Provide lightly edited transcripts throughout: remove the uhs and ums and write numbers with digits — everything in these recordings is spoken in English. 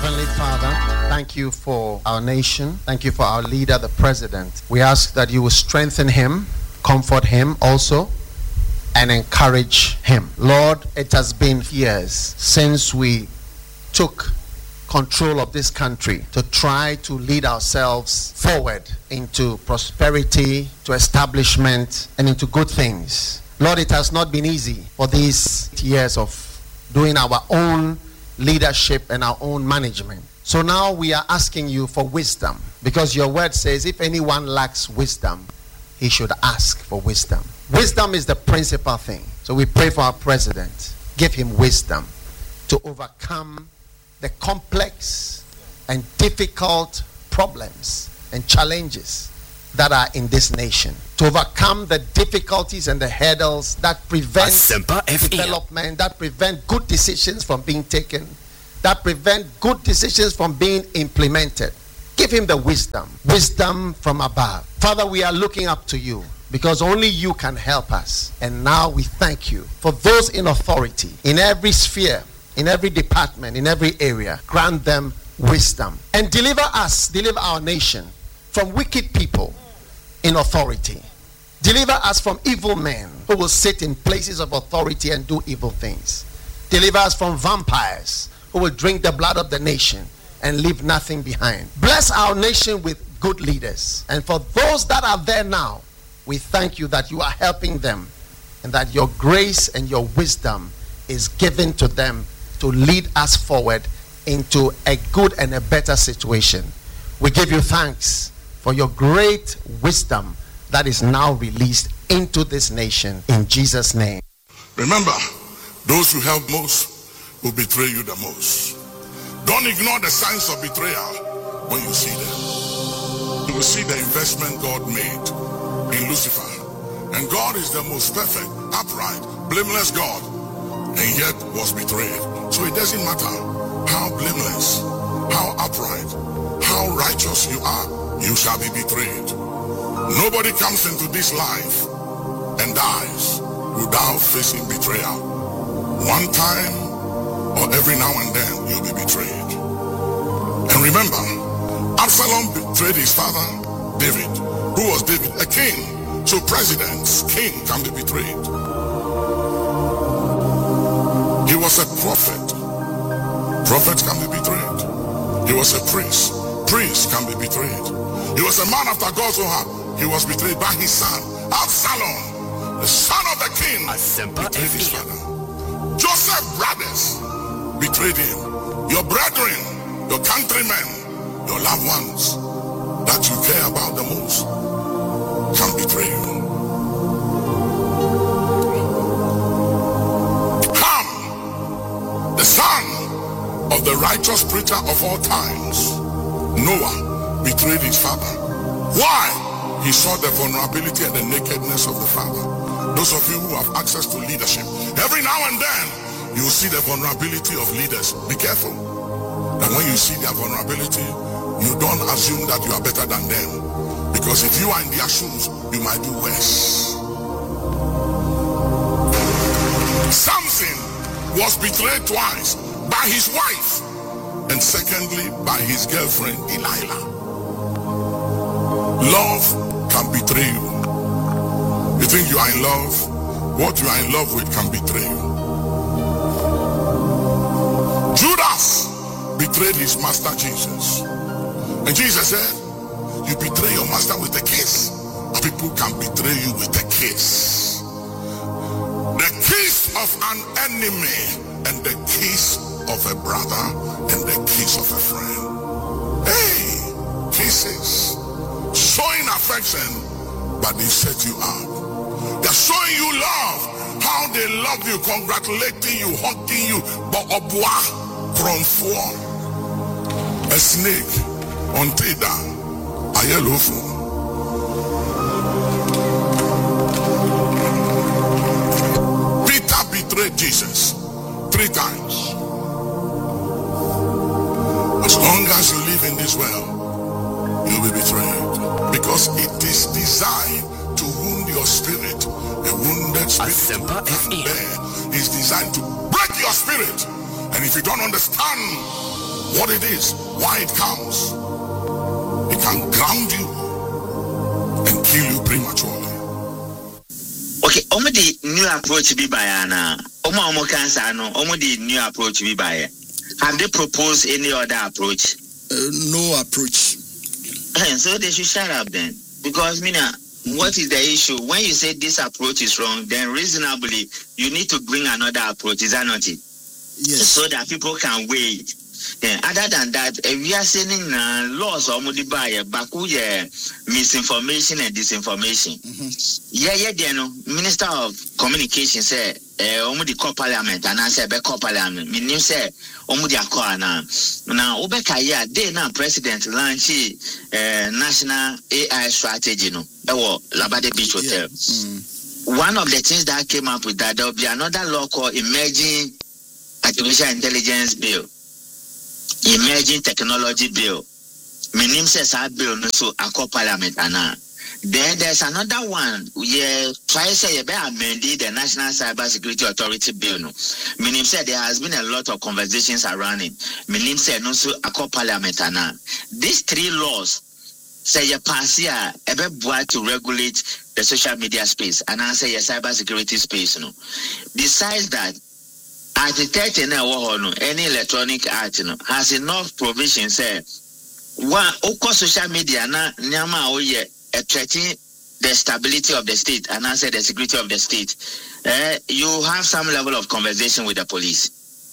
Heavenly Father, thank you for our nation. Thank you for our leader, the president. We ask that you will strengthen him, comfort him also, and encourage him. Lord, it has been years since we took control of this country to try to lead ourselves forward into prosperity, to establishment, and into good things. Lord, it has not been easy for these years of doing our own leadership and our own management. So now we are asking you for wisdom, because your word says if anyone lacks wisdom, he should ask for wisdom. Wisdom is the principal thing. So we pray for our president. Give him wisdom to overcome the complex and difficult problems and challenges that are in this nation, to overcome the difficulties and the hurdles that prevent development, that prevent good decisions from being taken, that prevent good decisions from being implemented. Give him the wisdom from above. Father, we are looking up to you, because only you can help us. And now we thank you for those in authority, in every sphere, in every department, in every area. Grant them wisdom and deliver our nation from wicked people in authority. Deliver us from evil men who will sit in places of authority and do evil things. Deliver us from vampires who will drink the blood of the nation and leave nothing behind. Bless our nation with good leaders. And for those that are there now, we thank you that you are helping them, and that your grace and your wisdom is given to them to lead us forward into a good and a better situation. We give you thanks for your great wisdom that is now released into this nation, in Jesus' name. Remember, those who help most will betray you the most. Don't ignore the signs of betrayal when you see them. You will see the investment God made in Lucifer. And God is the most perfect, upright, blameless God, and yet was betrayed. So it doesn't matter how blameless, how upright, how righteous you are, you shall be betrayed. Nobody comes into this life and dies without facing betrayal. One time or every now and then you'll be betrayed. And remember, Absalom betrayed his father David. Who was David? A king. So presidents, king can be betrayed. He was a prophet. Prophets can be betrayed. He was a priest. Priests can be betrayed. He was a man after God's own heart. He was betrayed by his son, Absalom, the son of the king, betrayed his father. Joseph's brothers betrayed him. Your brethren, your countrymen, your loved ones that you care about the most can betray you. Ham, the son of the righteous preacher of all times, Noah, betrayed his father. Why? He saw the vulnerability and the nakedness of the father. Those of you who have access to leadership, every now and then you will see the vulnerability of leaders. Be careful. And when you see their vulnerability, you don't assume that you are better than them. Because if you are in their shoes, you might do worse. Samson was betrayed twice by his wife, and secondly by his girlfriend Delilah. Love can betray you. You think you are in love? What you are in love with can betray you. Judas betrayed his master Jesus. And Jesus said, you betray your master with a kiss. People can betray you with a kiss. The kiss of an enemy and the kiss of a brother and the kiss of a friend. Hey, kisses. Showing affection, but they set you up. They're showing you love. How they love you, congratulating you, hugging you. But from four, a snake on Teda, a yellow phone. Peter betrayed Jesus 3 times. As long as you live in this world, you'll be betrayed, because it is designed to wound your spirit. A wounded spirit can bear is designed to break your spirit. And if you don't understand what it is, why it comes. It can ground you and kill you prematurely. Okay, the new approach be by Anna. Omo cancer no. The new approach be by. Have they proposed any other approach? No approach. So they should shut up then, because Mina, what is the issue? When you say this approach is wrong, then reasonably you need to bring another approach. Is that not it? Yes. So that people can weigh it. Other than that, we are saying laws or misinformation and disinformation. Minister of Communication said, the core parliament, and I said, core parliament, meaning say, now, Obeka, they now president launch national AI strategy, Labade Beach Hotel. One of the things that came up with that, there will be another law called Emerging Artificial Intelligence Bill. Emerging Technology Bill. Minim says our bill no so a parliament ana. Then there's another one. Try say you better amend the National Cyber Security Authority Bill. No. Minim said there has been a lot of conversations around it. Minim said no so a parliament ana. These three laws say you pass here to regulate the social media space and answer your cyber security space. No. Besides that, Architect any electronic art has enough provision say one social media na nyama oye threatening the stability of the state and answer the security of the state. You have some level of conversation with the police.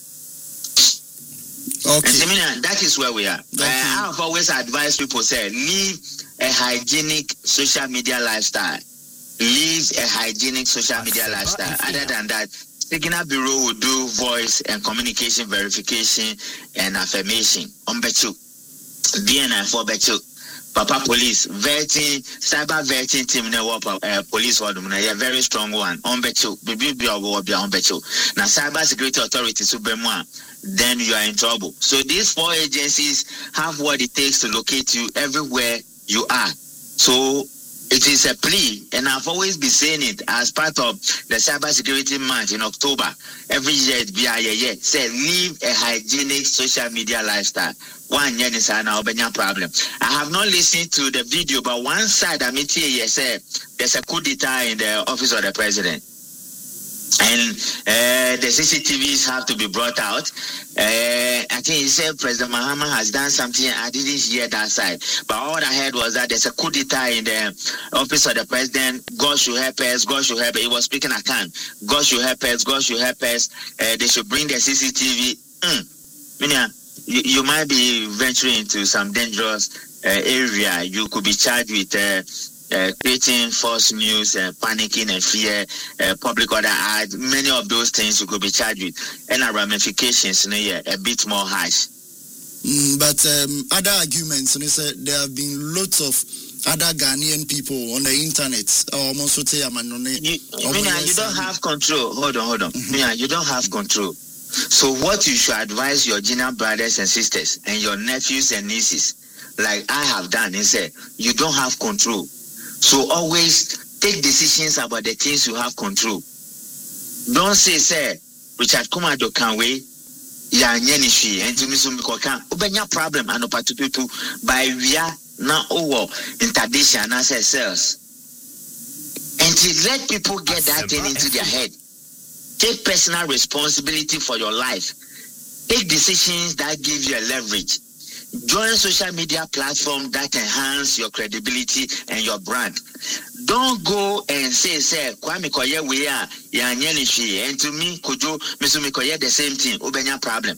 Okay. And that is where we are. I have always advised people say live a hygienic social media lifestyle. Live a hygienic social media lifestyle. Other than that, Signal Bureau will do voice and communication verification and affirmation on Bechu. BNI for Bechu. Papa Police, vetting, cyber vetting team, police, a very strong one. On Bechu, on Bechu. Now, cyber security authority, then you are in trouble. So these four agencies have what it takes to locate you everywhere you are. So it is a plea, and I've always been saying it as part of the Cybersecurity Month in October. Every year it be a year. Say, live a hygienic social media lifestyle. One year is an problem. I have not listened to the video, but one side I meet here say there's a coup d'etat in the office of the president. And the CCTVs have to be brought out. I think he said President Mahama has done something. I didn't hear that side. But all I heard was that there's a coup d'etat in the office of the president. God should help us. God should help us. He was speaking a can. God should help us. God should help us. They should bring the CCTV. You might be venturing into some dangerous area. You could be charged with creating false news, panicking and fear, public order act, many of those things you could be charged with, and ramifications a bit more harsh. But other arguments, there have been lots of other Ghanaian people on the internet. You don't have control. Hold on. You don't have control. So what you should advise your junior brothers and sisters and your nephews and nieces, like I have done, is say you don't have control. So always take decisions about the things you have control. Don't say, Richard Kumado can wait. Ya nyenishi and to me so mikoka ubenya problem and opatutu by via na over interdiction and say cells. And to let people get that thing into their head. Take personal responsibility for your life. Take decisions that give you a leverage. Join social media platforms that enhance your credibility and your brand. Don't go and say, Kwame Koye we are Yanyanishi, and to me, Kujo, Misumi Koye the same thing, Ubenya problem.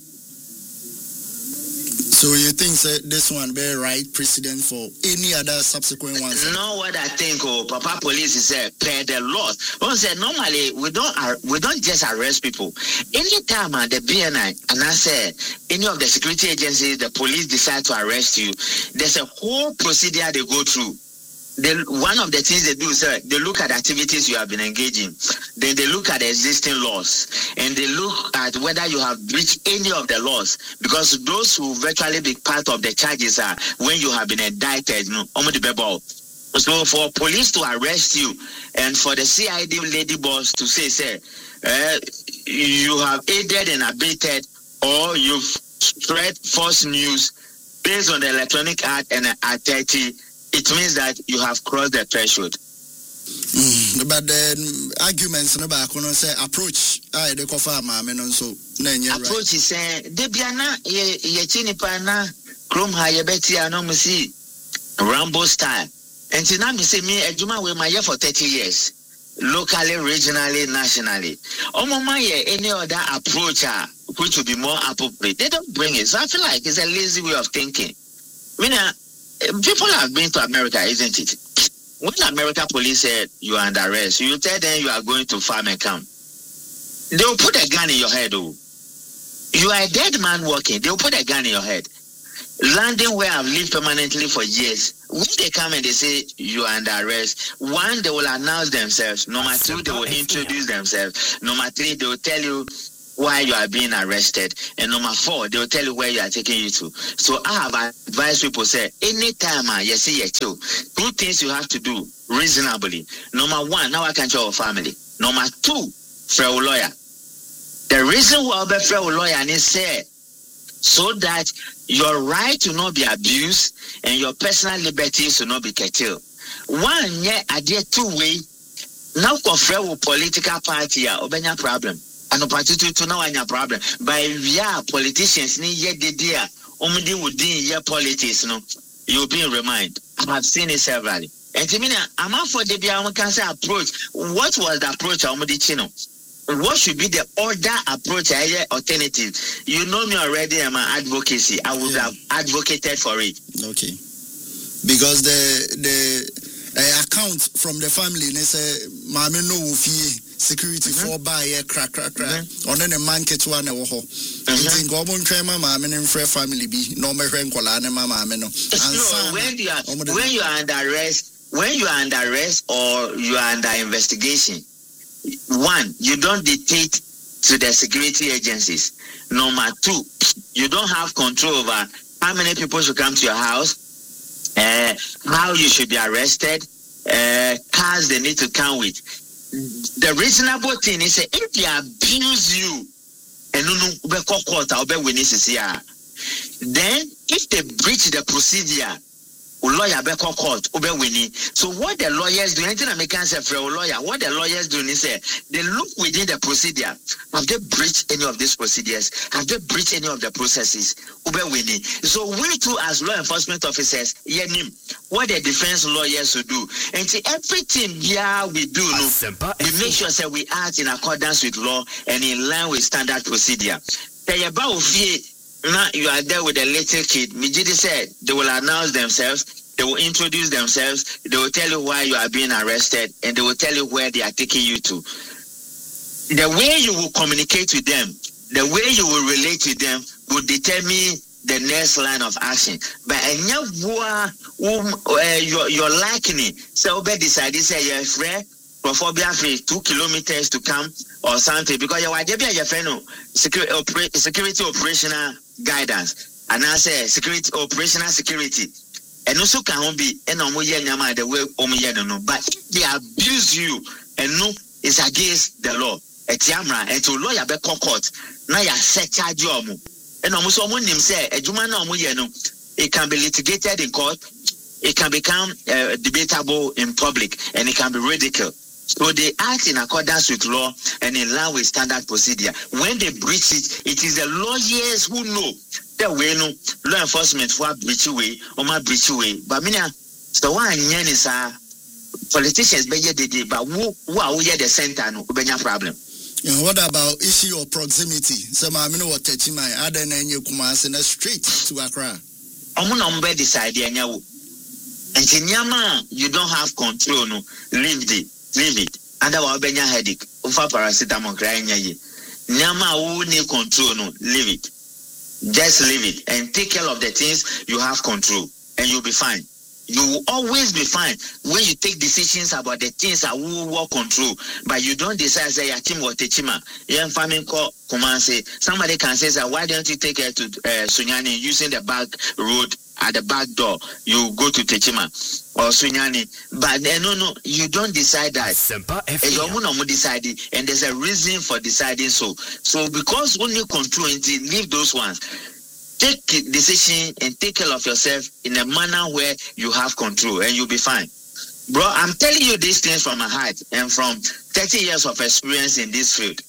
So you think this one be right precedent for any other subsequent ones? No, what I think, Papa Police is per the laws. Normally we don't just arrest people. Anytime the BNI and I say any of the security agencies, the police decide to arrest you, there's a whole procedure they go through. One of the things they do is they look at activities you have been engaging. Then they look at the existing laws. And they look at whether you have breached any of the laws. Because those who virtually be part of the charges are when you have been indicted. So for police to arrest you and for the CID lady boss to say, you have aided and abetted or you've spread false news based on the Electronic Act and Act 30, it means that you have crossed the threshold. But then arguments no back when say approach the cofa mama no so approach is say debiana ye chinipa na krom ha ye beti anomsi Rambo style. And now me say me ejuma we my year for 30 years. Locally, regionally, nationally. Any other approach which would be more appropriate, they don't bring it. So I feel like it's a lazy way of thinking. People have been to America, isn't it? When American police said you are under arrest, you tell them you are going to farm and camp. They'll put a gun in your head. Oh. You are a dead man walking. They'll put a gun in your head. Landing where I've lived permanently for years, when they come and they say you are under arrest, one, they will announce themselves. Number two, they will introduce themselves. Number three, they will tell you why you are being arrested. And number four, they will tell you where you are taking you to. So I have advised people, say, anytime you see a two things you have to do reasonably. Number one, now I can show a family. Number two, for a lawyer. The reason why I for a lawyer is say, so that your right to not be abused and your personal liberties to not be curtailed. One, yeah, I did two-way. Now, confer with political party, obenya problem. And party to now any problem. By via politicians, ni ye de dia, omudi within your politics, no, you'll be reminded. I have seen it severally. And to me, I'm out for the Biamukansa approach. What was the approach of Omudi Chino? What should be the other approach, alternative? You know me already, I'm an advocacy. I would have advocated for it. Okay. Because the account from the family, they say, Mama no wufi security for buy crack. On then a man catch one a ho. In Gobon Trema, Mama and friend family be no me rencola and Mama no. When you are under arrest, or you are under investigation. One, you don't dictate to the security agencies. Number two, you don't have control over how many people should come to your house, how you should be arrested, cars they need to come with. The reasonable thing is if they abuse you, then if they breach the procedure, lawyer be court winning. So what the lawyers do, anything I make answer for a lawyer, what the lawyers do is they look within the procedure. Have they breached any of these procedures? Have they breached any of the processes? Winning. So we too as law enforcement officers, what the defense lawyers will do. And everything we do, we make sure that we act in accordance with law and in line with standard procedure. Now you are there with a little kid. Mijidi said they will announce themselves, they will introduce themselves, they will tell you why you are being arrested, and they will tell you where they are taking you to. The way you will communicate with them, the way you will relate with them will determine the next line of action. But your liking, so be decided say you're free. Free 2 kilometers to come or something because you are your friend security operational guidance and I say security operational security and also can be and the way no but if they abuse you and no it's against the law and to lawyer be court now you set charge and almost someone him say it can be litigated in court, it can become debatable in public and it can be ridiculed. So they act in accordance with law and in line with standard procedure. When they breach it, it is the lawyers who know that way no law enforcement for breach away or my breach away. But so one is politicians be here but who are we at the center no problem. What about issue of proximity? So I know what touching my other name you come as in a street to Accra. I'm decide and you don't have control no leave it. Under our benya headache, over paracetamol crying ye. Nyama who need control, no, leave it. Just leave it and take care of the things you have control, and you'll be fine. You will always be fine when you take decisions about the things that will work control, but you don't decide say yatim or techima. Young farming call command say somebody can say that why don't you take her to Sunyani using the back road at the back door? You go to Techima or Sunyani, but no, you don't decide that. You decide it, and there's a reason for deciding so. So because only control leave those ones. take decision and take care of yourself in a manner where you have control and you'll be fine. Bro, I'm telling you these things from my heart and from 30 years of experience in this field.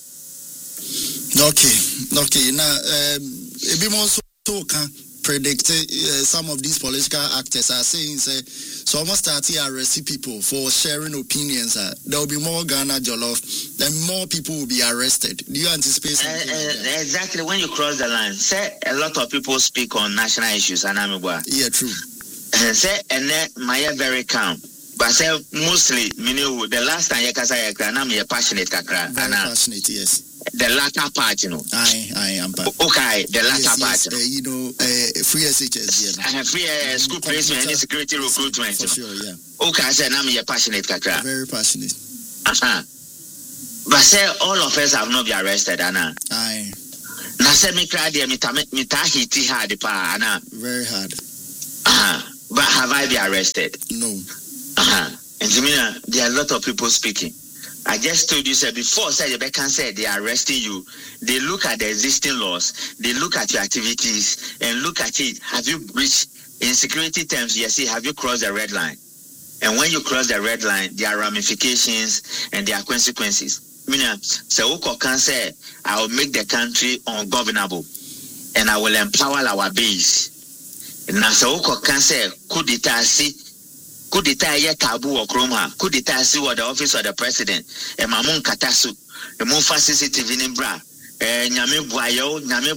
Okay. Now, a bit more so can predict some of these political actors are saying, so almost start to arrest people for sharing opinions. There will be more Ghana Jollof, then more people will be arrested. Do you anticipate something like that? Exactly. When you cross the line, say a lot of people speak on national issues, and yeah, true. Say and my very calm. But say mostly, the last time you are passionate, very passionate, yes. The latter part, you know. I am. Okay, the latter part. Free SHS, yeah. Free school placement and security recruitment. For sure, yeah. Okay, I said, I'm passionate, kakra. Very passionate. But say all of us have not been arrested, Anna. Aye. Now say me cry there, me hit hard, pa, Anna. Very hard. But have I been arrested? No. And Jimina, there are a lot of people speaking. I just told you, before Rebecca said they are arresting you, they look at the existing laws, they look at your activities, and look at it. Have you breached, in security terms, yes, have you crossed the red line? And when you cross the red line, there are ramifications and there are consequences. Mina, so Uko can say, I will make the country ungovernable and I will empower our base. And now, so Uko can say, could it ye tabu or chroma? Could it see what the office of the president? And Mamun Katasu, a moon facility in bra. Nyame Buayo,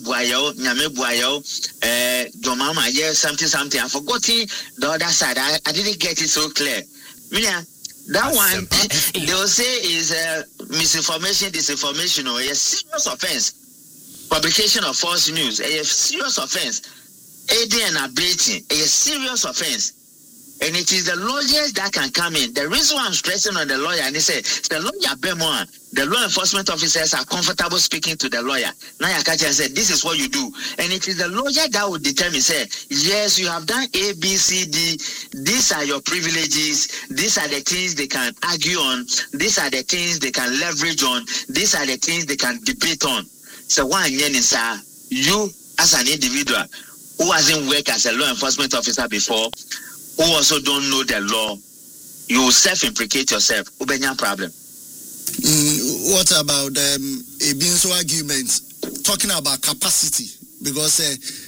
Domama, yes, something. I forgot the other side. I didn't get it so clear. Yeah, that one, they'll say is misinformation, disinformation, or a serious offense. Publication of false news, a serious offense. Aiding and abetting, a serious offense. And it is the lawyers that can come in. The reason why I'm stressing on the lawyer, and he said, the lawyer, the law enforcement officers are comfortable speaking to the lawyer. Now Yakacha said, this is what you do. And it is the lawyer that will determine, say, yes, you have done A, B, C, D. These are your privileges. These are the things they can argue on. These are the things they can leverage on. These are the things they can debate on. So one sir, you as an individual who hasn't worked as a law enforcement officer before, who also don't know the law, you will self-implicate yourself. Ubenya problem. What about a Binso argument talking about capacity? Because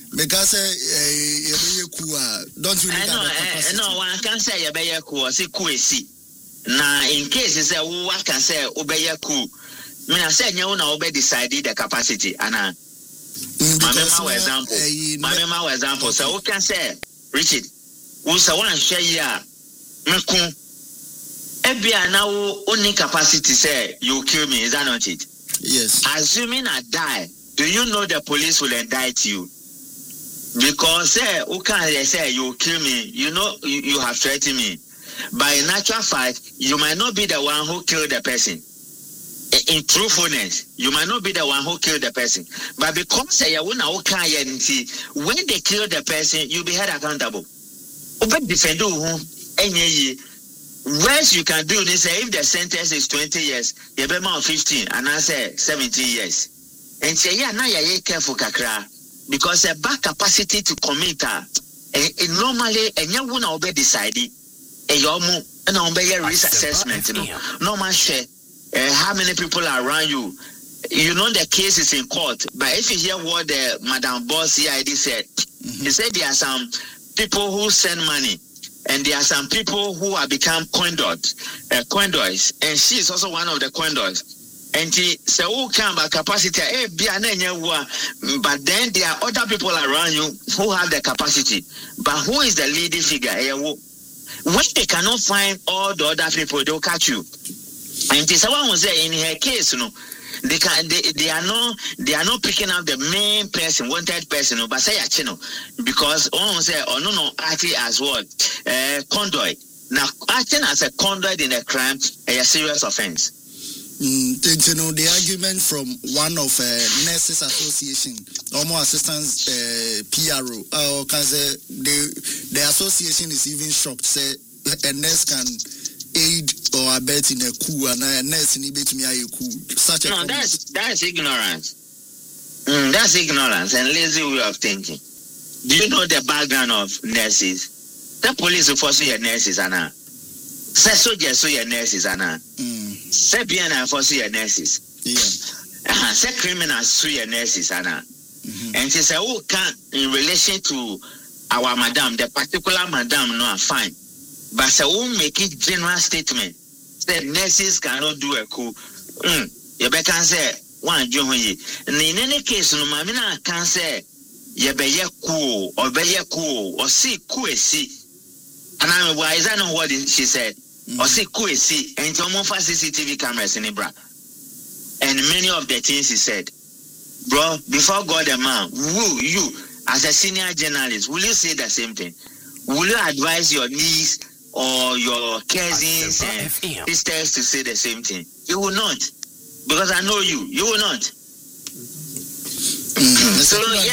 don't you look at the capacity? No, one can say you cool. Say kuesi. Now, in case you say one can say ubeye cool. Me I say you na ube decided the capacity. Anna. My example. So who can say, Richard? Usa one share ya mekun ebia na wo only capacity say you kill me, is that not it? Yes. Assuming I die, do you know the police will indict you? Because who can say you kill me, you know you have threatened me. But in actual fact, you might not be the one who killed the person. In truthfulness, you might not be the one who killed the person. But because when they kill the person, you'll be held accountable. Defend worst you can do is say if the sentence is 20 years, you be more 15 and I say 17 years. And say yeah, now you're careful kakra because a back capacity to commit normally and you won't obey decided and you obey risk assessment. No man share how many people are around you. You know the case is in court, but if you hear what the Madam Boss CID said, he said there are some people who send money, and there are some people who have become conduits, and she is also one of the conduits. And she said, "Oh, come back capacity, but then there are other people around you who have the capacity, but who is the leading figure? When they cannot find all the other people, they'll catch you." And someone was there in her case, they are not picking up the main person, wanted person, but say because one say no acting as what conduit. Now acting as a conduit in a crime is a serious offense. The argument from one of nurses association, almost assistants PRO, because the association is even shocked. Say a nurse can aid or abet in a coup and a nurse in Ibit me a coup. Such a that's ignorance. That's ignorance and lazy way of thinking. Do you know the background of nurses? The police will force your nurses, Anna. Say soldiers, so your nurses, Anna. Say BNI force your nurses. Yeah. Say criminals, so your nurses, Anna. And she said, "Oh, can in relation to our madam, the particular madam, no, fine. But say, oh, make it general statement. Say nurses cannot do a coup. You can say one Johnny. In any case, no, Mamina can say, you be cool or be cool or see cool see." And I'm wise. I know what she said. Or see cool see and some of CCTV cameras in Ibra. And many of the things he said, bro, before God and man, will you, as a senior journalist, will you say the same thing? Will you advise your niece or your cousins and sisters to say the same thing? You will not. Because I know you. You will not. So,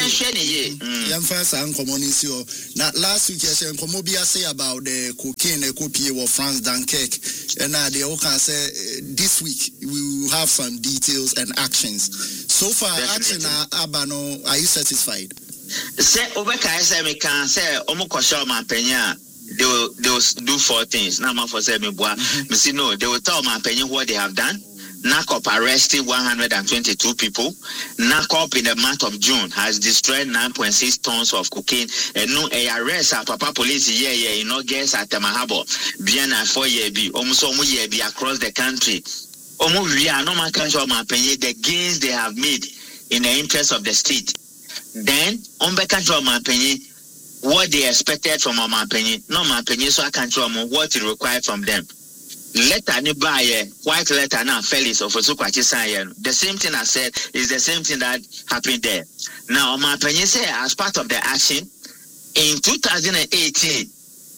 now, last week, I said, say about the cocaine, a copy of France Dunkirk, and they all can say this week we will have some details and actions. So far, action, Abano, are you satisfied? Say, Obeka, I say, we can say, Omokosha, my penya. They will do 4 things. Now, for say, no, they will tell my opinion what they have done. NACOP arrested 122 people. NACOP in the month of June has destroyed 9.6 tons of cocaine. And no arrest at Papa Police in August at Temahabo. Biana 4 year be almost year be across the country. Almost we are no man can show my opinion the gains they have made in the interest of the state. Then on the country of my opinion, what they expected from my opinion, no my opinion, so I can't show them what it required from them. Letter ni buy white letter now Felix of Osukwachi sign. The same thing I said is the same thing that happened there. Now my opinion say as part of the action in 2018,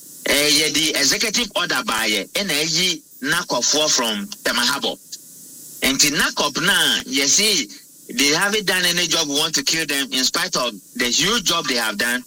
the executive order by NAG NACOP from Temahabo. And in NACOP now, you see, they haven't done any job. We want to kill them in spite of the huge job they have done.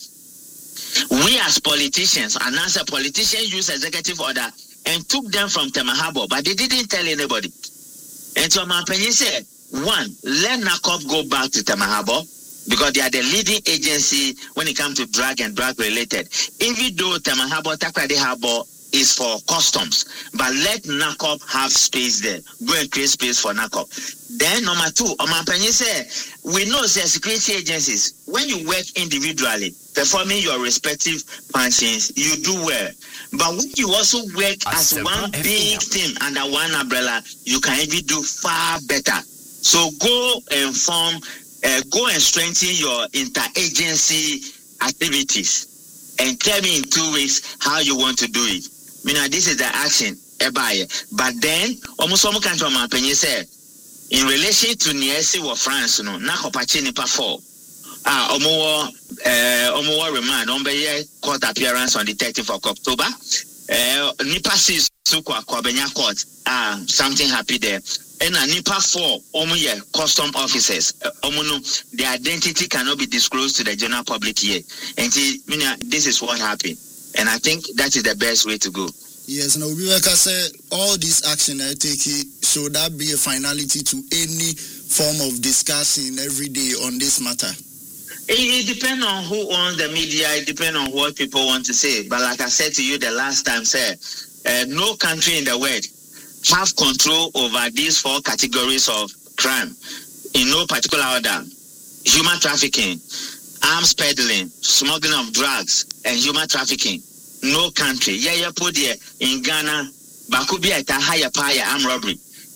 We as politicians, and as a politician, use executive order and took them from Temahabo, but they didn't tell anybody. And so my opinion said, one, let NACOP go back to Temahabo because they are the leading agency when it comes to drug and drug related. Even though Temahabo, Takrady Habo is for customs, but let NACOP have space there. Go and create space for NACOP. Then number 2, my opinion said, we know the security agencies, when you work individually, performing your respective functions, you do well. But when you also work as one big team under one umbrella, you can even do far better. So go and go and strengthen your interagency activities and tell me in 2 weeks how you want to do it. This is the action. But then, almost some country of my opinion say, in relation to Niesi or France, no, na kopachi nipa 4. Omo remand court appearance on the 30th of October. Nipa 6 sukwa Kwabenya court. Something happy there. And Nipa 4 omo custom officers. The identity cannot be disclosed to the general public here. And this is what happened. And I think that is the best way to go. Yes, now we can say all this action I take should that be a finality to any form of discussion every day on this matter. It depends on who owns the media. It depends on what people want to say. But like I said to you the last time, sir, no country in the world have control over these 4 categories of crime in no particular order: human trafficking, arms peddling, smuggling of drugs, and human trafficking. No country. Put there in Ghana, Bakubi at a higher paya armed robbery.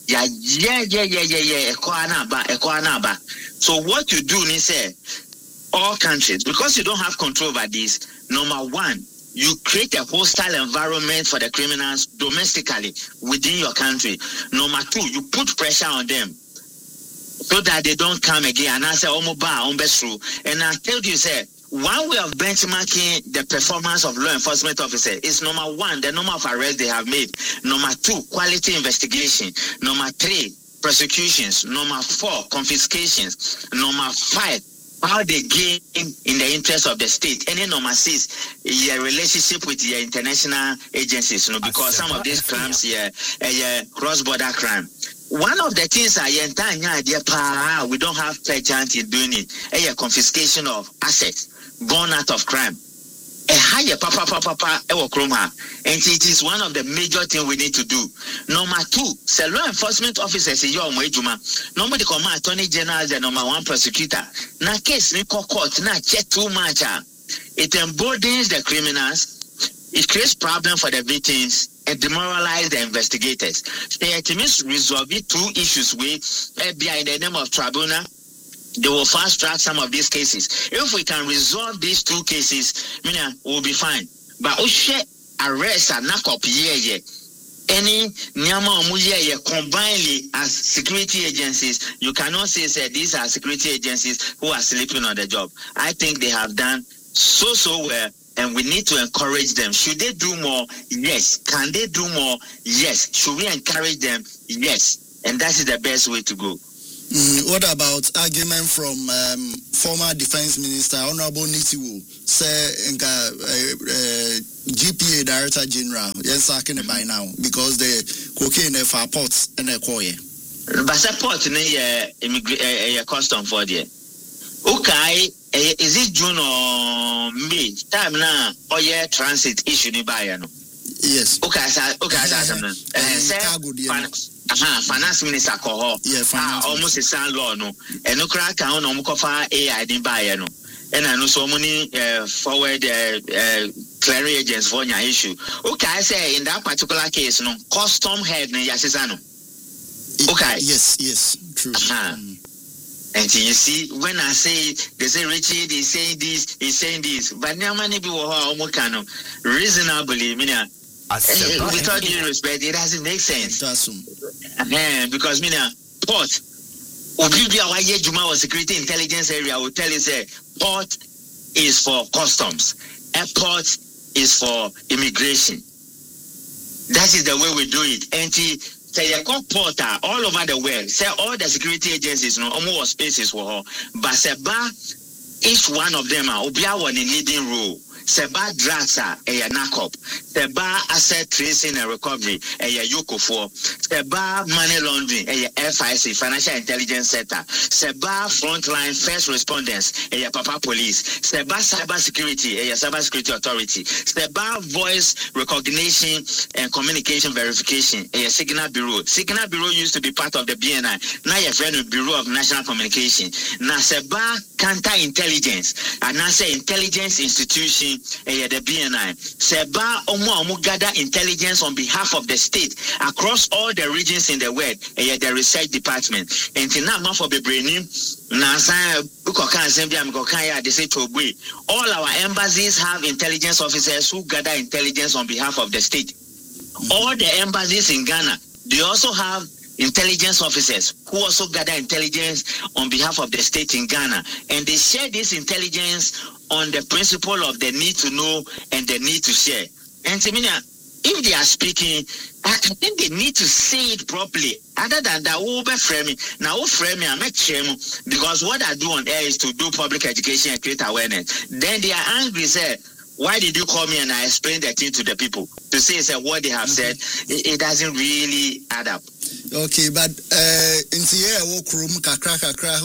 So what you do is say, all countries, because you don't have control over this, number 1, you create a hostile environment for the criminals domestically within your country. Number 2, you put pressure on them so that they don't come again. And I say, and I tell you, say, one way of benchmarking the performance of law enforcement officers is number 1, the number of arrests they have made. Number 2, quality investigation. Number 3, prosecutions. Number 4, confiscations. Number 5, how they gain in the interest of the state. And then number 6, your relationship with your international agencies. Because some of these crimes, cross-border crime. one of the things we don't have pleasant in doing it. A confiscation of assets born out of crime. A higher papa and it is one of the major things we need to do. Number 2, say law enforcement officers in your Mwejuma. Nobody command attorney general as the number 1 prosecutor. Na case ni court na check too much. It emboldens the criminals. It creates problem for the victims and demoralize the investigators. They resolve 2 issues with FBI in the name of tribunal. They will fast track some of these cases. If we can resolve these 2 cases, we'll be fine. But arrest and knock up any combinedly as security agencies, you cannot say these are security agencies who are sleeping on the job. I think they have done so well, and we need to encourage them. Should they do more? Yes. Can they do more? Yes. Should we encourage them? Yes. And that is the best way to go. What about argument from former Defense Minister Honorable Nitiwu, say GPA Director General, yes, by now because the cocaine for ports and a coy. But support a custom for the okay. Is it June or May? Time now, or transit issue ni buy no? Yes. Okay, finance minister call almost a sound law no. And no crack on Omukofa AI didn't buy no. And I know so many forward clearing agents for your issue. Okay, I say in that particular case, no custom head no yasisano. Okay. Yes, true. And you see, when I say, they say Richard is saying this, he's saying this, but now many people are reasonably, with all due respect, it doesn't make sense. Because port, Juma was security intelligence area will tell you say port is for customs, airport is for immigration. That is the way we do it. And say porter all over the world. Say all the security agencies no almost spaces for her. But seba each one of them are obia one in leading role. Seba drugs are a knock-up. Seba asset tracing and recovery a yoko for. Seba money laundering a FIC financial intelligence center. Seba frontline first responders a papa police. Seba cyber security a cyber security authority. Seba voice recognition and communication verification a signal bureau. Signal bureau used to be part of the BNI. Now your friend with Bureau of National Communication. Now Seba counter-intelligence and now say intelligence institution the BNI. Seba omu gather intelligence on behalf of the state across all the regions in the world. The research department. And now for the braining. All our embassies have intelligence officers who gather intelligence on behalf of the state. All the embassies in Ghana, they also have intelligence officers who also gather intelligence on behalf of the state in Ghana, and they share this intelligence on the principle of the need to know and the need to share. And if they are speaking, I think they need to say it properly. Other than that, I make shame because what I do on air is to do public education and create awareness. Then they are angry, say, why did you call me and I explained the thing to the people? To say what they have said, it doesn't really add up. Okay, but in the air, walk room, kakra,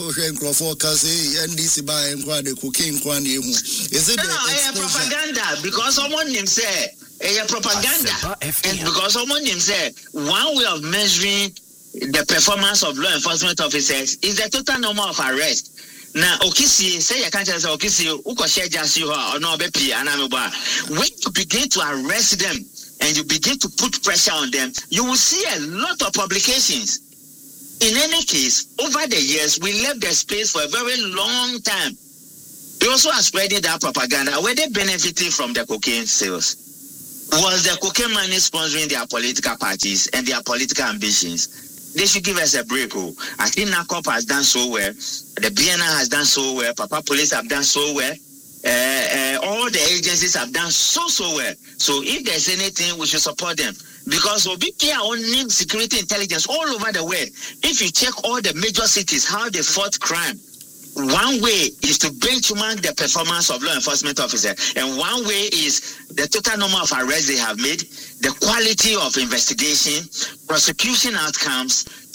NDC by and the cocaine, is it propaganda? Because someone named say propaganda, and because someone named say one way of measuring the performance of law enforcement officers is the total number of arrests. Now, Okisi, say you can't tell Okisi, Uko share just you or no bepi anameba. When you begin to arrest them and you begin to put pressure on them, you will see a lot of publications. In any case, over the years, we left the space for a very long time. They also are spreading that propaganda. Were they benefiting from the cocaine sales? Was the cocaine money sponsoring their political parties and their political ambitions? They should give us a break. I think NACOP has done so well. The BNI has done so well. Papa Police have done so well. All the agencies have done so well. So if there's anything, we should support them. Because we'll be clear on security intelligence all over the world. If you check all the major cities, how they fought crime, one way is to benchmark the performance of law enforcement officers, and one way is the total number of arrests they have made, the quality of investigation, prosecution outcomes,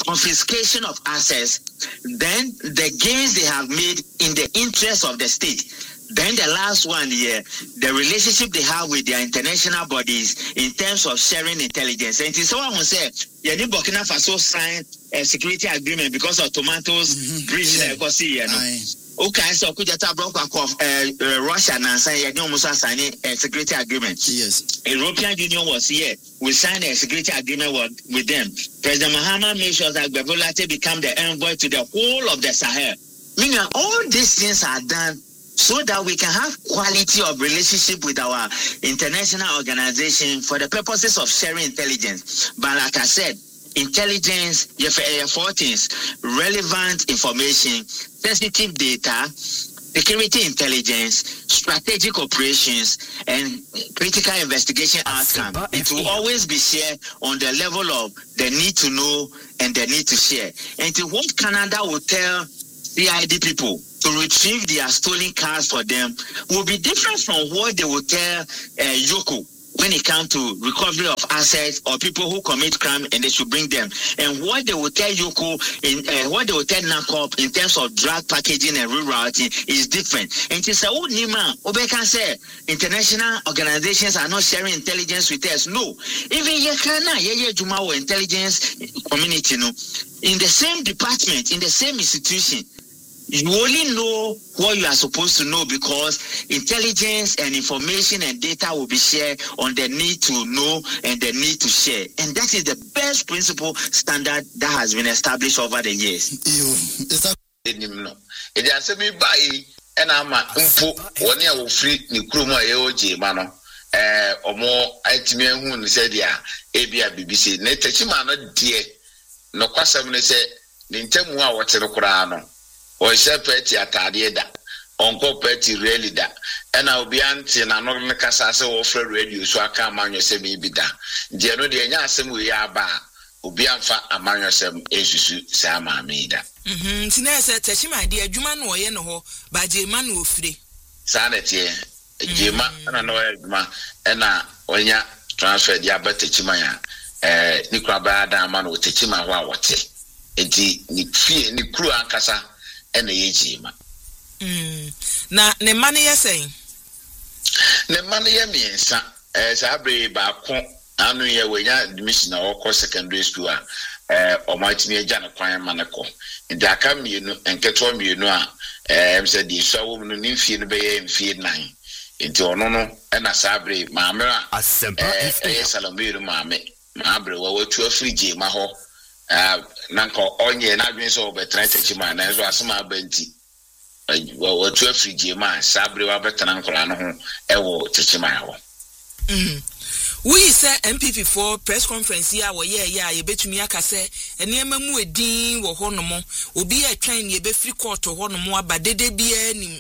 confiscation of assets, then the gains they have made in the interest of the state. Then the last one here, the relationship they have with their international bodies in terms of sharing intelligence. And it's someone who said, yeah, Burkina Faso signed a security agreement because of tomatoes breach okay, so could you talk about Russia and say you almost signing a security agreement? Yes. European Union was here. We signed a security agreement with them. President Mahama made sure that Bebolate become the envoy to the whole of the Sahel. Meaning all these things are done so that we can have quality of relationship with our international organization for the purposes of sharing intelligence. But like I said, intelligence, four things: relevant information, sensitive data, security intelligence, strategic operations, and critical investigation outcome. It will always be shared on the level of the need to know and the need to share. And to what Canada will tell CID people to retrieve their stolen cars for them will be different from what they will tell Yoko when it comes to recovery of assets or people who commit crime and they should bring them. And what they will tell Yoko, what they will tell NACOP in terms of drug packaging and rerouting is different. And it's a old Nima, Obe can say international organizations are not sharing intelligence with us. No. Even Yekana, Jumawa intelligence community, no, in the same department, in the same institution, you only know what you are supposed to know because intelligence and information and data will be shared on the need to know and the need to share. And that is the best principle standard that has been established over the years. It has to be by and I'm one year will free Nikruma AOG, mano. Or more Itimian who said, yeah, ABA BBC, Netachimana dear, no question say, Nintemua what's the Kurano. Or Petty Atadieda, Uncle Petty really da, and I'll be auntie and I'm not going to cast offer radio so I can't man yourself maybe da. Diano de Yasem we are ba, Ubianfa among yourself, Esu Sama Mida. Tina said, Tachima, dear Juman or Yeno, by J man will free. Sanity, Jima, and I know Emma, when ya transferred Yaba Tachimaya, Nikrabada man will Tachima Wawate. Eti ni crew ankasa ene yejima. Na ne mane ye saying. Ne mane ye miensa sabre ba ko anu ye wenya admission na okọ secondary school o matimi agya na kwan maneko. Ndi aka mienu enketo mienu a said di so no nimfie no be ye mfie 9. Enti ono no na sabre maame a Salomiro maame mabre wo watu afrige ma ho. Nanko onye na adwen so betra techima na so asema banti wo to afrige ma sabre wa betra nkola no ho ewo techima ho we say MPP4 press conference ya wo ye ye betumi aka se enema mu edin wo ho no mo obi atwan ye be free court ho no mo abadede bia nim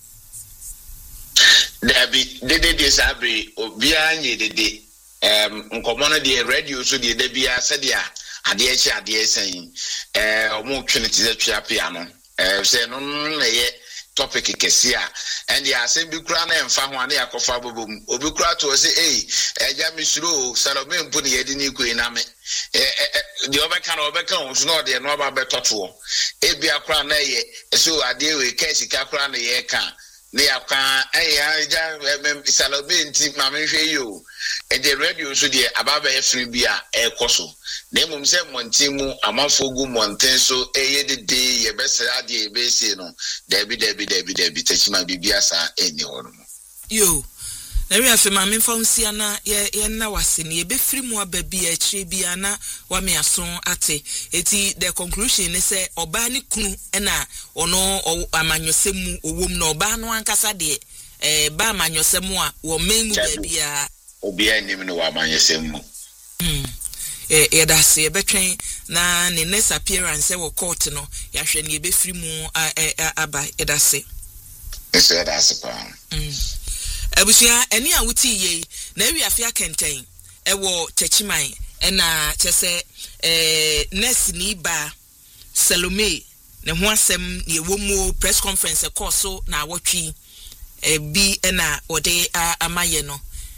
dede sabre obi anye dede nkomo no de radio so de bia se dia ade saying omo trinity ze twa piano say no na ye topic kesia and the asem bi kura na emfa ho ane yakofa bobom obi kura to say eja misuro Salome mpu ne yedi ni koi na me the obeka on so no de no ba betoto ebi akura na ye so ade we kesi ka kura na ye ka ne yakwa eja Salome nti mama hwe yo and the radio so the ababa free bia ekoso na emom se montimu amafogu monten so de ye besra de ye bese no debi techima bibia sa eni hono yo na we afema me fonsia na ye na wase ne ye be free mu ababia akire bia na wa me aso ate eti the conclusion is say oba ni kunu na ono amanyosemu owom na oba no ankasa de ba amanyosemu a wo memu babia obi anim no wa amanyosemu that's a between na ne next appearance wo court no ya hwe ne be free mu aba that's it that's pa abusia eni a wuti ye na wi afia kenten wo Techiman na chese nurse ni ba Salome ne ho asem ne wo mu press conference course so na awotwi bi na ode amaye no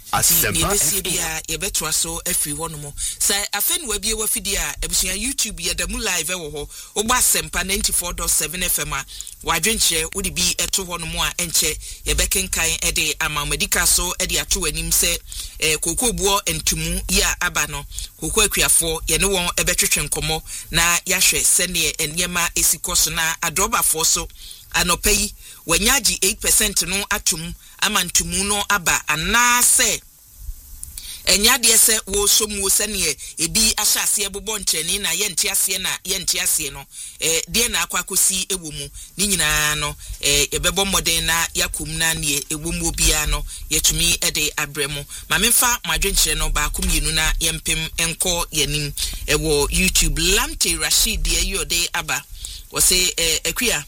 Yebesi bia yebetwa so afri ho no mo say afen wa bie wafidi a ebusua YouTube ye damu live wo ho ogba Asempa 94.7 FM a wadwenche wodi bi eto ho no mo a enche yebekenkan ede amamedika so ede ato anim se kokobuo entumu ya aba no kokko akuafo ye ne won ebetwetwe nkomo na yahwe sene enema esikoso na adrobafo so anopai wanyaji 8% no atum amantumu no aba anase enyade ese wo somu sene ebi ahyase ebobɔ nkyɛne na yɛnte ase no de na akwakosi ewomu ni nyina no ebɛbɔ mmɔden na yakum na ne ewomu obia no yɛtumi ede abrɛmu mamemfa madwenkyerɛ no ba komienu na yɛmpem enko yanim ɛwɔ YouTube Lamte Rashid de yode aba wɔse akua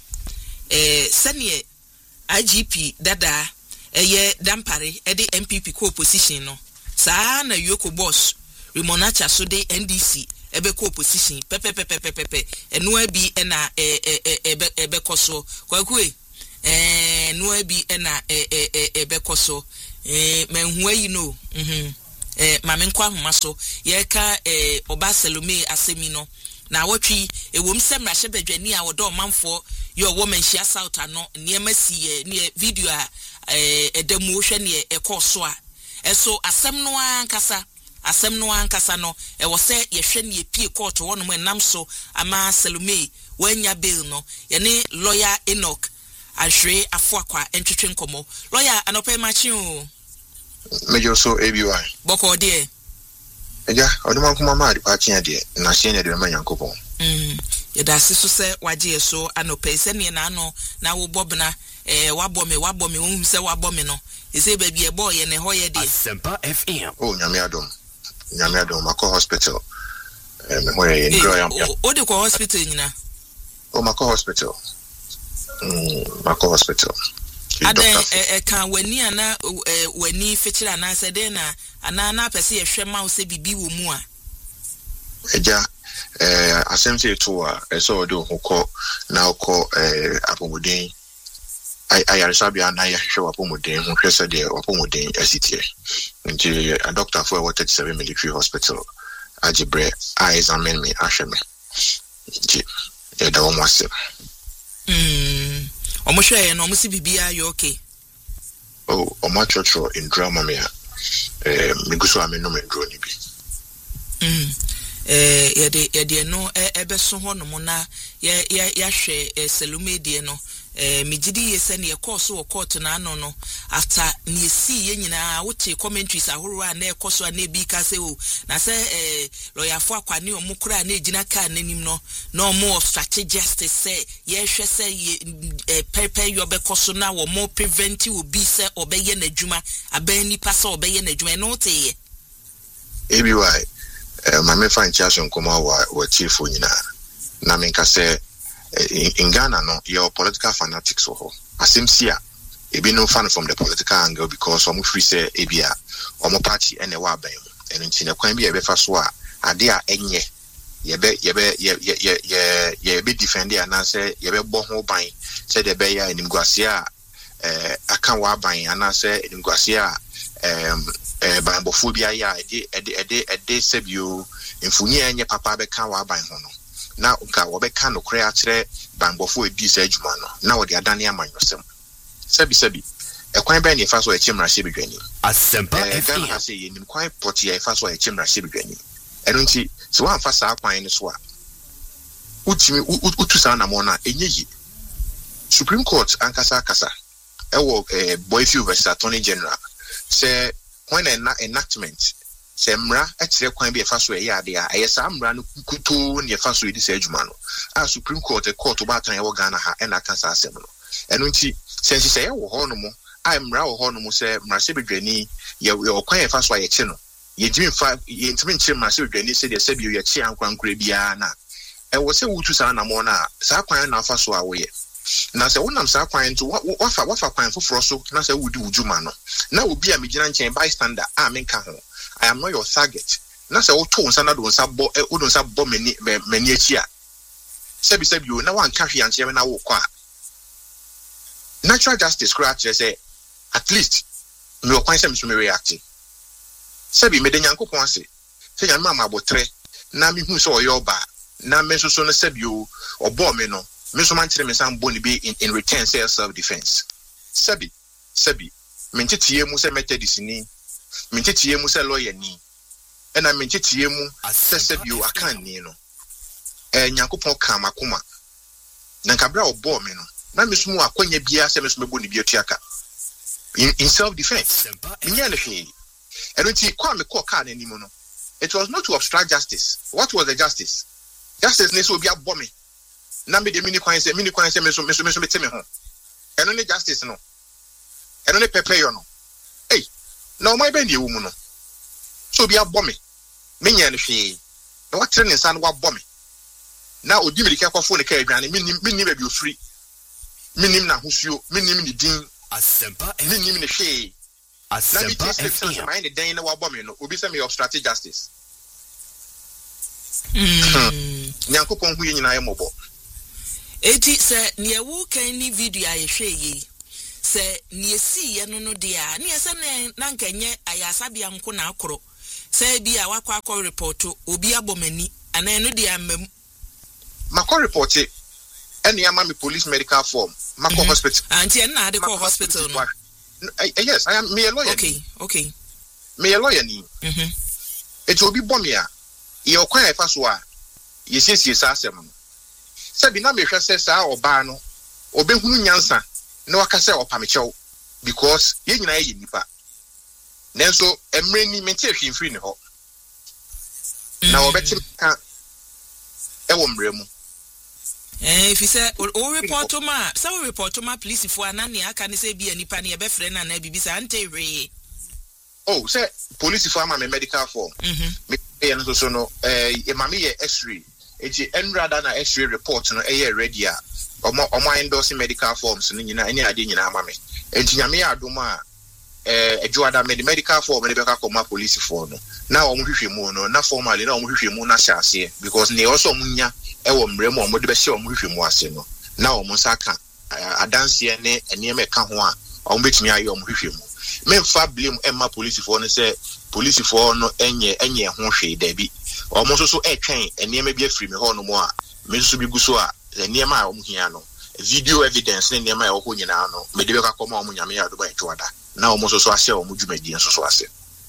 sene IGP dada eye dampare ede MPP ko opposition no saa na Yoko boss Rimonacha so de NDC ebe ko opposition pepe enu abi na ebe koso kwakue enu abi na ebe koso menhu ayi no mame nkwa homa so ye ka oba Salome asemi no na wotwi ewom semra hye badwani a wodo manfo yo woman hia south ano niema si ne video a edemu hwe ne ekoso a eso asem no ankasa no wo se ye hwe ne pie court wono mo nam so ama Salome wanya bail no ye ne lawyer Enoch ahwe afoakwa entwetwe nkomo lawyer anope machi o mejo so ABY boko de eja oduma kuma ma achi ade na hye ne de ma Yankopon yeda siso se waje so anope se ne na ano na wo bobna wabɔ me ohun se wabɔ me no ese ba bi e boy ye ne ho ye de Asempa FM nyame adom akɔ hospital me ho ye ndro yam o de ko hospital nyina makɔ hospital aden kan wani ana wani fetira na se de na ana pese ye hwɛ ma wo se bibi wo mu a eja asem se to a eso de ho kɔ na kɔ apomuden ayarsabi na ya hwɛ apomuden ho hwɛ se de apomuden asitie nti a doctor for 37 military hospital ajibre a examine me ahwɛ me nti da wo mwase omo hwɛ no omo si bibia yo okay omo chocho in drama me miguso ameno me ndro ni bi yede no ebeso ho no mo na ya hwɛ Salome de no migidi yese ne ekoso wo court na ano no after ne si ye nyina wote commentaries ahoro a na ekoso na bi ka se o na se lawyer fo akwani omukura na ejina ka nanim no no more strategic justice say ye hwe se pepe yo be koso na wo more prevent obi se obeye na adwuma aban nipa se obeye na adwuma no te ye ABY my me find chance nkoma wa chief nyina na menka se in Ghana no your political fanatics ho asemsia ebi no fan from the political angle because omo free say ebia omo party ene wa ban eno nti ne kwan bi e be fa so a ade a enye ye be defend ya na say ye be bo ho ban say de be ya enimguase a aka wa ban ana say enimguase a banbofobia ya ede sebio mfuni enye papa be kan wa ban ho no na nka wo be kan no kre akere banbofo edi sa adwuma no na wo de adane amanyosem sebi ekwan be ne fa so echimra hye bedwani Asempa FM na say yenim kwan poti ya fa so echimra hye bedwani eno nti se wan fa sa kwan ne so a utimi utusa na mo na enyeyi Supreme Court ankasa ewo Boyfield versus Attorney General say when an enactment say mra akire kwan bi e fa so e yade a ayesa mra no kuto ne fa so edi sa adwuma no a Supreme Court ba tan e wo Ghana ha e na kansa asem no eno nti sense say e wo ho no mo a mra wo ho no mo say mra se bedwani ye kwan e fa so aye che no ye jimi fa ye ntimi nchire mra se bedwani se de se bi ye che ankwankura bia na e wo se wutu sa na mo na sa kwan na fa so a wo ye na se wonam sa kwan to wafa kwan foforo so na se wudi wujuma no na obi a megina nchen bystander a menka ho I am not your target na se wo to nsa na do nsa bo mani achi a sebi o na wan ka hwe anche na wo kwa natural justice scratch say at least me o kwan se me react Sebi me de Nyankopon ase. Se nyame ma abotre na me hu so oyoba na me so no sebi o obo me no. Me so man kire me san boni be in return say self defense. Sebi me ntitie mu se Methodist ni. Me ntitie mu se lawyer ni. Ena me ntitie mu se sebi o akan ni no. Nyankopon ka makoma. Na nkabra obo me no. Na me so mu akonya bia se me so mebo ni bia tuaka. In self defense. Minya le hwe. Enti kwa me call car anymore no. It was not to obstruct justice. What was the justice? Justice ne so bia bo me. Na me de mini kwan se me so teme ho. Eno ne justice no. Eno ne pepe yo no. Hey. Na o mai be ne ewu mu no. So bia bo me. Menya le hwe. Na what train nsan wa bo me. Na odi me kwa phone ka adwane minnim ba bi ofri. Minnim na hosuo, minnim ni din. Asempa minnim ne hwe. Asempa FM. My den na wa bo me no. Obi say me obstruct justice. Nyankopon hu nyina ye mobo. Eti se ne ewu kan ni video ayehwe yi. Se ne esi ye no dia. Ne se na nkenye ayasabia nko na akoro. Se bi a wakwa report obi abomani ana no dia mam. Mako report e ene ama me police medical form. Mako hospital. Anti na ade call hospital no. Yes, I am me a lawyer. Okay. Me a lawyer ni. It will be bomia. Ye okwan efa so a ye siesie sa asem no. Se bi na me hwe se sa oba no obehunu nyansa na wakase opamechew because ye nyina ye nipa. Nenso emre ni mente hwe mfiri ne ho. Na obeti ka ewo mre mu. If you say o report to ma police for anani aka ni say bi anipa ne be frɛ na na bibisa ante we. Oh, say police for ma me medical form. Me e no so no e ma me ye x-ray. Eti enrada na x-ray report no e ready a. Omo endorse medical forms no nyina ene ade nyina ama me. Enti nyame ya adoma ejuada medical form ne be ka koma police for no. Na omo hwehwe mu no na formally na omo hwehwe mu na hyase because ne also munya ewo mrem omo de be hye omo hwehwe mu ase no. Na omo saka adanse ne eneme ka ho a omo betumi aye omo hwehwe mu. Memfa blame emma police for no say police for no enye ho hwe da bi. Omo so etwen eneme bi afiri me ho no mo a me so bi guso a eneme a omo hia no video evidence ne eneme a wo nyina no me de be ka koma omo nyame ya do ba etwada na omo so ase omo dwumadi so ase.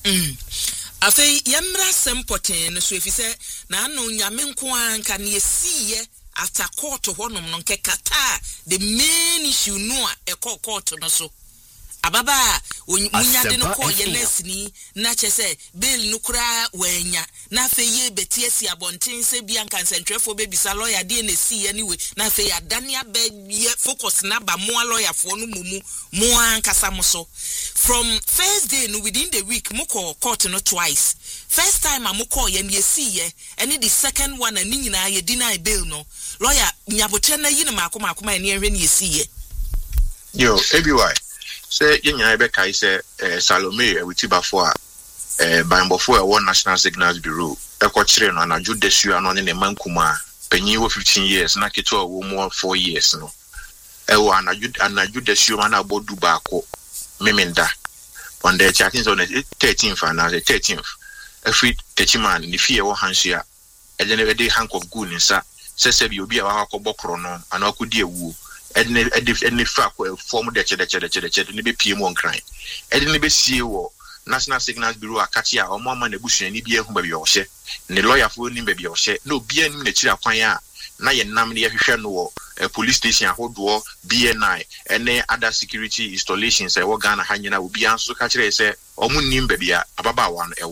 Afei yemra sempoten so efise na anu nyame nko anka ne esiye after court honom no nkekata the main issue no a court no so ababa munyade no ko ye lesni na chese bail no kura wanya na afei beti esi abonten se bia nkansentwefo bebisa lawyer de na si anyway na afei adane abye focus na ba mo lawyer fo no mo ankasa mo so from first day no within the week mo call court no twice. First time mo call ye na si ye and the second one ani nyina ye deny bail no lawyer nyabotre na yi na makoma na ehwe na ye si ye yo ABY say yenya ebe kai say Salome Ewitibafo a bambofo e one National Signals Bureau e ko kire no anaju desu ano ne mankuma panyin wo 15 years na keto wo mo 4 years no e wo anaju desu ma na bodu ba ko memenda on the chatting on the 13th and the 13th every techiman ni fie wo hansia e de ne de hank of good nsa se bi obi a wa akobokro no ana akodi ewu edne fa ko form de che ne be pie mo nkran edne be sie wo National Signals Bureau akati a omo ama na busuani bi ehu ba bi ohye ne lawyer fo ni ba bi ohye na obi anim na kira kwan a na ye nam ne ye hwehwe no wo police station ahodo BNI ene other security installations e wo Ghana ha nyina obi anso ka kire se omo nim ba bia ababa wa no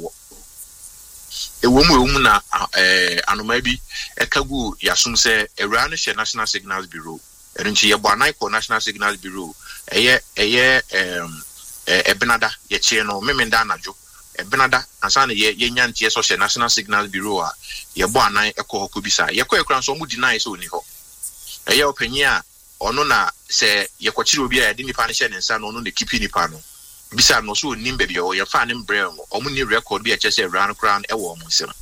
ewo mu na anoma bi ekagu yasum se ewra no hye National Signals Bureau Erinchi ye bwana ko National Signals Bureau eye ebenada ye chie no memenda anajo ebenada ansa na ye nyantie so National Signals Bureau a ye bwana ekọ hokobisa ye kọ ekran so mu deny so oni ho eye opanyi a ono na se ye kwachiri obi a ye de nipa ne hye ne nsa no ono ne kipi nipa no bisa no so oni mba bi o ye fa ne mbrɛ mo omu ni record bi a chese ran crown ewo omu nsem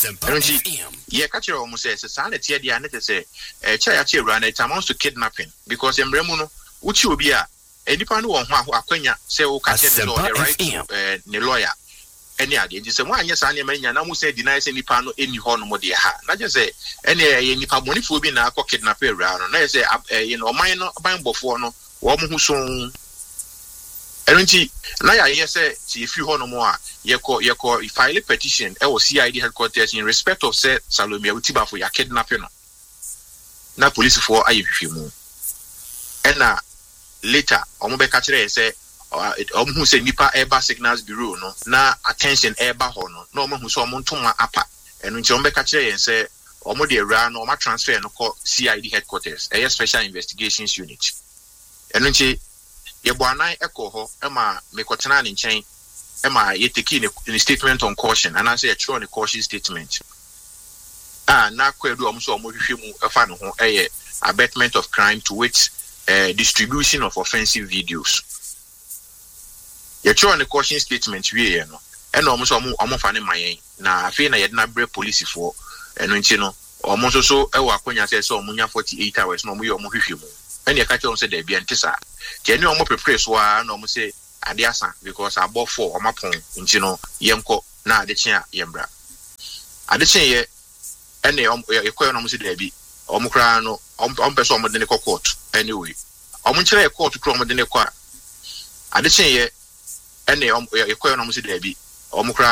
ye ka kire omu se sa na tie dia ne se cha ya che ran it amounts to kidnapping because embrɛ mu no uchi obi a nipa no won ho akwanya se o ka che no the right ne lawyer any idea. Just say, why, yes, I am a man, say, denies any panel any horn more dear. Not just say, any money for being a kidnap around, and I say, mine, buying before no, woman who soon. Erenti na ya yese ti if you ho no mo a ye call file petition e wo CID headquarters in respect of say Salome Utiba for ya kidnapping no na police for ayehwe mu ena later omo be ka kire say omo hu say nipa eba signals bureau no na attention eba ho no na omo hu so omo ntoma apa enu nti omo be ka kire yen say omo de ra no omo transfer no call CID headquarters a special investigations unit enu nti Yeboanan Ekoho, Emma Mekotana in chain, Emma Yetiki in a statement on caution, and I say a true on a caution statement. Now, Kwedu Amso Mohimu, a fan of abatement of crime to which distribution of offensive videos. You're true on a caution statement, we know, and almost almost finding my na Fina Yadna Bre police for, and you know, almost so, Ewakonia says so, Munya 48 hours, no more Mohimu. And you catch on said, be antisa. Can you almost prepare so I no say Adiasa because I bought 4 on my phone, Yemko, na the chair, Yembra. At the chair, and the economy debi, Omcrano, person than a court, anyway. Omuncha a court to chroma than a car. At the chair, and the economy debi, Omcra.